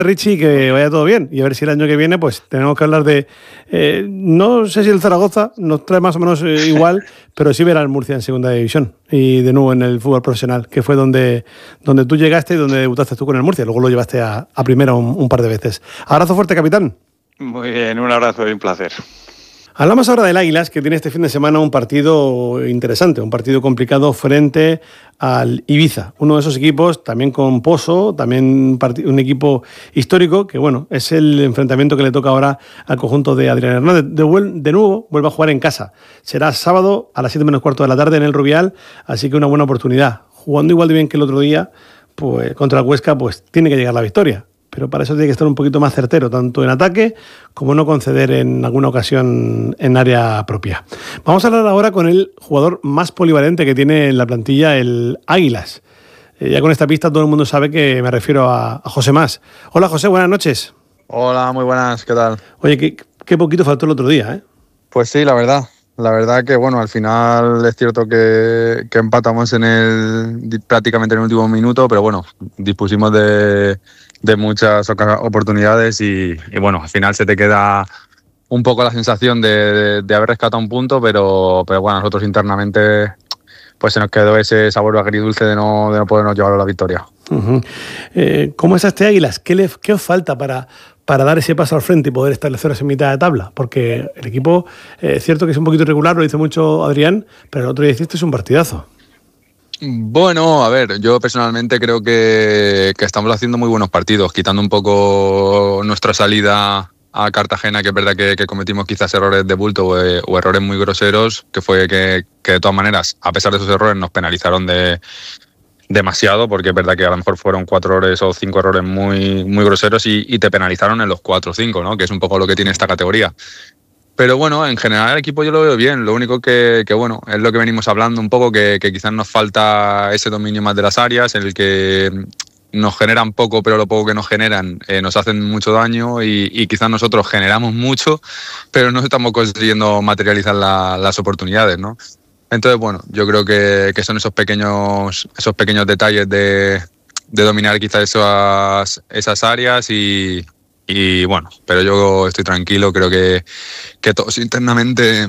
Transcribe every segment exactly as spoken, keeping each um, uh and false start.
Richie, que vaya todo bien y a ver si el año que viene pues tenemos que hablar de, eh, no sé si el Zaragoza nos trae más o menos eh, igual, pero sí ver al Murcia en segunda división y de nuevo en el fútbol profesional, que fue donde, donde tú llegaste y donde debutaste tú con el Murcia, luego lo llevaste a, a primera un, un par de veces. Abrazo fuerte, capitán. Muy bien, un abrazo y un placer. Hablamos ahora del Águilas, que tiene este fin de semana un partido interesante, un partido complicado frente al Ibiza. Uno de esos equipos, también con Pozo, también un, part- un equipo histórico, que bueno, es el enfrentamiento que le toca ahora al conjunto de Adrián Hernández. De, vuel- de nuevo, vuelve a jugar en casa. Será sábado a las siete menos cuarto de la tarde en el Rubial, así que una buena oportunidad. Jugando igual de bien que el otro día, pues contra el Huesca, pues tiene que llegar la victoria. Pero para eso tiene que estar un poquito más certero, tanto en ataque como no conceder en alguna ocasión en área propia. Vamos a hablar ahora con el jugador más polivalente que tiene en la plantilla, el Águilas. Eh, ya con esta pista todo el mundo sabe que me refiero a, a José Mas. Hola José, buenas noches. Hola, muy buenas, ¿qué tal? Oye, qué, qué poquito faltó el otro día, ¿eh? Pues sí, la verdad. La verdad que, bueno, al final es cierto que, que empatamos en el prácticamente en el último minuto, pero bueno, dispusimos de, de muchas oportunidades y, y bueno, al final se te queda un poco la sensación de, de, de haber rescatado un punto, pero, pero bueno, nosotros internamente pues se nos quedó ese sabor agridulce de no, de no podernos llevar a la victoria. Uh-huh. Eh, ¿Cómo es este Águilas? ¿Qué, le, qué os falta para, para dar ese paso al frente y poder estableceros en mitad de tabla? Porque el equipo, eh, es cierto que es un poquito irregular, lo dice mucho Adrián, pero el otro día hiciste un partidazo. Bueno, a ver, yo personalmente creo que, que estamos haciendo muy buenos partidos, quitando un poco nuestra salida a Cartagena, que es verdad que, que cometimos quizás errores de bulto o, o errores muy groseros, que fue que, que de todas maneras, a pesar de esos errores, nos penalizaron de demasiado, porque es verdad que a lo mejor fueron cuatro errores o cinco errores muy, muy groseros y, y te penalizaron en los cuatro o cinco, ¿no? Que es un poco lo que tiene esta categoría. Pero bueno, en general el equipo yo lo veo bien, lo único que, que bueno, es lo que venimos hablando un poco, que, que quizás nos falta ese dominio más de las áreas, en el que nos generan poco, pero lo poco que nos generan eh, nos hacen mucho daño y, y quizás nosotros generamos mucho, pero no estamos consiguiendo materializar la, las oportunidades, ¿no? Entonces, bueno, yo creo que, que son esos pequeños, esos pequeños detalles de, de dominar quizás esas, esas áreas y, y bueno, pero yo estoy tranquilo, creo que, que todos internamente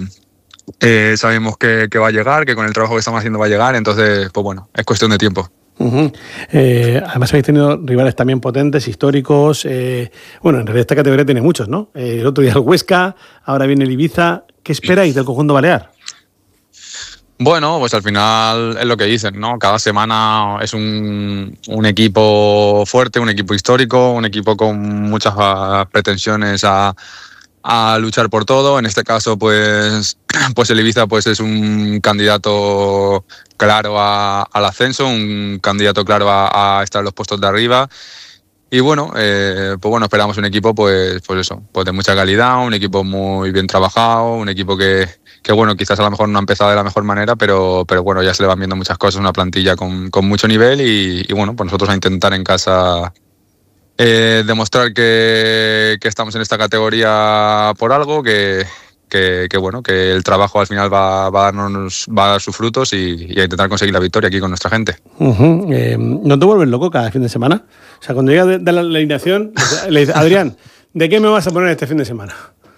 eh, sabemos que, que va a llegar, que con el trabajo que estamos haciendo va a llegar, entonces, pues bueno, es cuestión de tiempo. Uh-huh. Eh, además habéis tenido rivales también potentes, históricos. Eh, bueno, en realidad esta categoría tiene muchos, ¿no? Eh, el otro día el Huesca, ahora viene el Ibiza. ¿Qué esperáis del conjunto balear? Bueno, pues al final es lo que dicen, ¿no? Cada semana es un, un equipo fuerte, un equipo histórico, un equipo con muchas pretensiones a, a luchar por todo. En este caso, pues, pues el Ibiza pues es un candidato claro a, al ascenso, un candidato claro a, a estar en los puestos de arriba. Y bueno, eh, pues bueno, esperamos un equipo pues, pues eso, pues de mucha calidad, un equipo muy bien trabajado, un equipo que, que bueno, quizás a lo mejor no ha empezado de la mejor manera, pero, pero bueno, ya se le van viendo muchas cosas, una plantilla con, con mucho nivel y, y bueno, pues nosotros a intentar en casa eh, demostrar que, que estamos en esta categoría por algo, que, que, que bueno, que el trabajo al final va, va, a, darnos, va a dar sus frutos y, y a intentar conseguir la victoria aquí con nuestra gente. Uh-huh. Eh, ¿No te vuelves loco cada fin de semana? O sea, cuando llega de, de la alineación, le dices, Adrián, ¿de qué me vas a poner este fin de semana?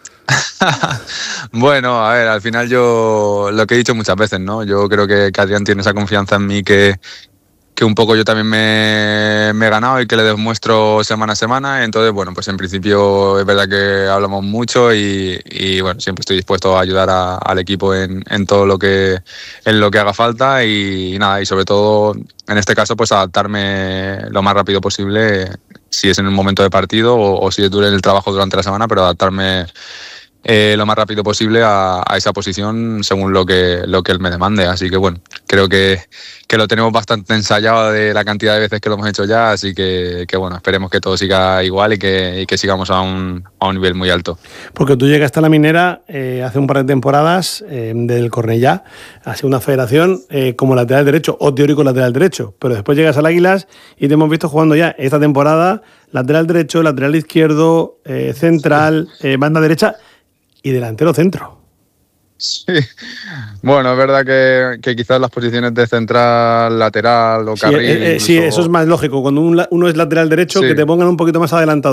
Bueno, a ver, al final yo lo que he dicho muchas veces, ¿no? Yo creo que, que Adrián tiene esa confianza en mí que, que un poco yo también me, me he ganado y que le demuestro semana a semana. Entonces, bueno, pues en principio es verdad que hablamos mucho y, y bueno, siempre estoy dispuesto a ayudar a, al equipo en, en todo lo que, en lo que haga falta y, y nada, y sobre todo en este caso pues adaptarme lo más rápido posible, si es en un momento de partido o, o si dure el trabajo durante la semana, pero adaptarme Eh, lo más rápido posible a, a esa posición según lo que, lo que él me demande. Así que bueno, creo que, que lo tenemos bastante ensayado de la cantidad de veces que lo hemos hecho ya, así que, que bueno, esperemos que todo siga igual y que, y que sigamos a un, a un nivel muy alto. Porque tú llegaste a la Minera eh, hace un par de temporadas eh, del Cornellá, a segunda federación, eh, como lateral derecho o teórico lateral derecho, pero después llegas al Águilas y te hemos visto jugando ya esta temporada lateral derecho, lateral izquierdo, eh, central, eh, banda derecha y delantero centro. Sí, bueno, es verdad que, que quizás las posiciones de central, lateral o Sí, carril. eh, eh, sí, incluso... eso es más lógico. Cuando un, uno es lateral derecho, Sí. que te pongan un poquito más adelantado.